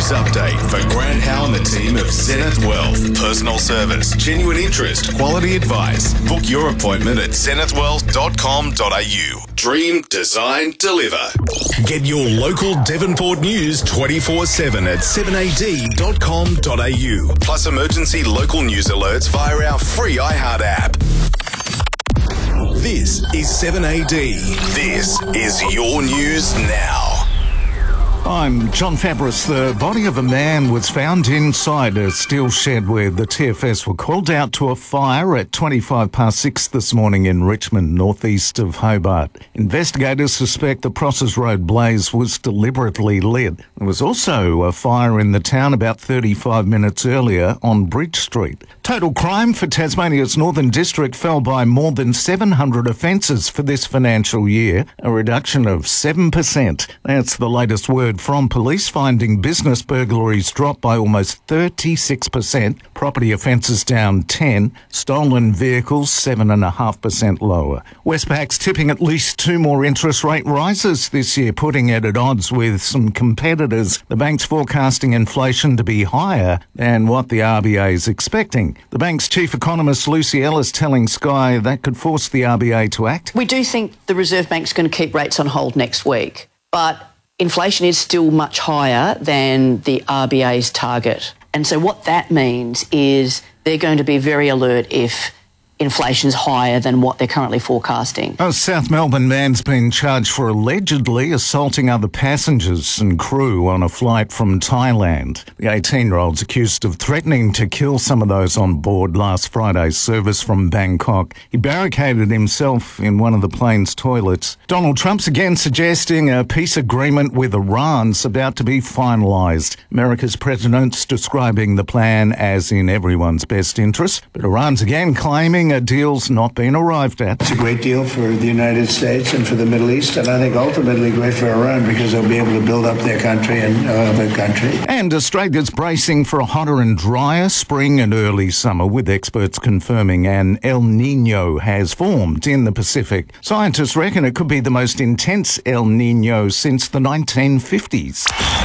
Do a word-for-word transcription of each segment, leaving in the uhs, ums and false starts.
News update for Grant Howe and the team of Zenith Wealth. Personal service, genuine interest, quality advice. Book your appointment at zenith wealth dot com dot a u. Dream, design, deliver. Get your local Devonport news twenty-four seven at seven a d dot com dot a u. Plus emergency local news alerts via our free iHeart app. This is seven A D. This is your news now. I'm John Fabris. The body of a man was found inside a steel shed where the T F S were called out to a fire at twenty-five past six this morning in Richmond, northeast of Hobart. Investigators suspect the Prosses Road blaze was deliberately lit. There was also a fire in the town about thirty-five minutes earlier on Bridge Street. Total crime for Tasmania's Northern District fell by more than seven hundred offences for this financial year, a reduction of seven percent. That's the latest word from police, finding business burglaries dropped by almost thirty-six percent, property offences down ten, stolen vehicles seven point five percent lower. Westpac's tipping at least two more interest rate rises this year, putting it at odds with some competitors. The bank's forecasting inflation to be higher than what the R B A is expecting. The bank's chief economist Lucy Ellis telling Sky that could force the R B A to act. We do think the Reserve Bank's going to keep rates on hold next week, but inflation is still much higher than the R B A's target. And so what that means is they're going to be very alert if inflation's higher than what they're currently forecasting. A South Melbourne man's been charged for allegedly assaulting other passengers and crew on a flight from Thailand. The eighteen-year-old's accused of threatening to kill some of those on board last Friday's service from Bangkok. He barricaded himself in one of the plane's toilets. Donald Trump's again suggesting a peace agreement with Iran's about to be finalised. America's president's describing the plan as in everyone's best interest, but Iran's again claiming a deal's not been arrived at. It's a great deal for the United States and for the Middle East, and I think ultimately great for Iran because they'll be able to build up their country and uh, their country. And Australia's bracing for a hotter and drier spring and early summer, with experts confirming an El Nino has formed in the Pacific. Scientists reckon it could be the most intense El Nino since the nineteen fifties.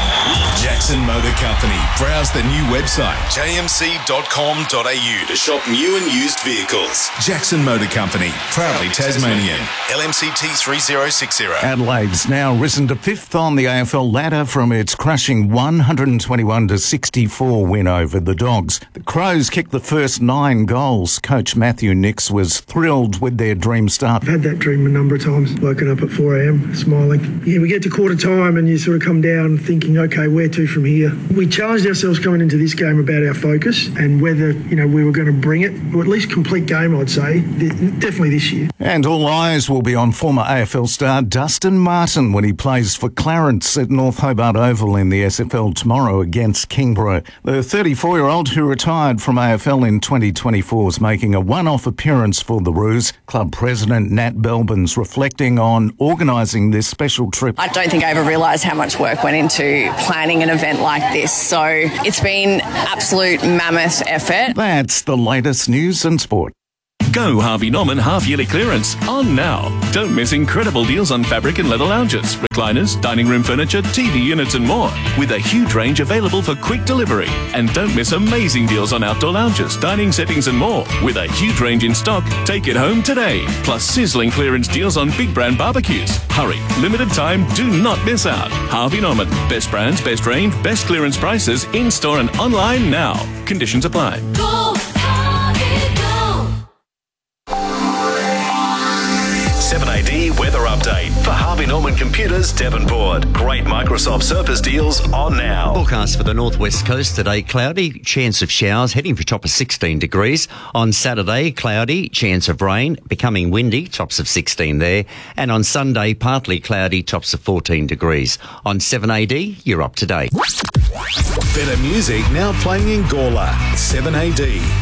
Jackson Motor Company. Browse the new website, j m c dot com dot a u, to shop new and used vehicles. Jackson Motor Company, proudly Tasmanian. L M C T three zero six zero. Adelaide's now risen to fifth on the A F L ladder from its crushing one hundred twenty-one to sixty-four win over the Dogs. The Crows kicked the first nine goals. Coach Matthew Nix was thrilled with their dream start. I've had that dream a number of times, woken up at four a m smiling. Yeah, we get to quarter time and you sort of come down thinking, okay, where to from here? We challenged ourselves coming into this game about our focus and whether, you know, we were going to bring it, or at least complete game, I'd say, definitely this year. And all eyes will be on former A F L star Dustin Martin when he plays for Clarence at North Hobart Oval in the S F L tomorrow against Kingborough. The thirty-four-year-old who retired from A F L in twenty twenty-four is making a one-off appearance for the Roos. Club president Nat Belbin's reflecting on organising this special trip. I don't think I ever realised how much work went into planning an event like this, so it's been absolute mammoth effort. That's the latest news and sport. Go Harvey Norman half-yearly clearance on now. Don't miss incredible deals on fabric and leather lounges, recliners, dining room furniture, T V units and more, with a huge range available for quick delivery. And don't miss amazing deals on outdoor lounges, dining settings and more, with a huge range in stock. Take it home today. Plus sizzling clearance deals on big brand barbecues. Hurry, limited time, do not miss out. Harvey Norman, best brands, best range, best clearance prices, in-store and online now. Conditions apply. Go Harvey, go! seven A D weather update for Harvey Norman Computers Devonport. Great Microsoft Surface deals on now. Forecast for the northwest coast today, cloudy, chance of showers, heading for a top of sixteen degrees. On Saturday, cloudy, chance of rain, becoming windy, tops of sixteen there. And on Sunday, partly cloudy, tops of fourteen degrees. On seven A D, you're up to date. Better music now playing in Gawler. seven A D.